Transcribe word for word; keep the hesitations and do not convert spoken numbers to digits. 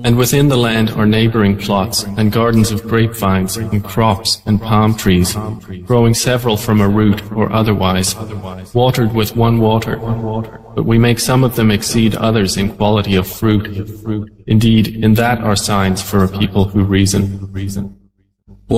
And within the land are neighboring plots and gardens of grapevines and crops and palm trees, growing several from a root or otherwise, watered with one water. But we make some of them exceed others in quality of fruit. Indeed, in that are signs for a people who reason.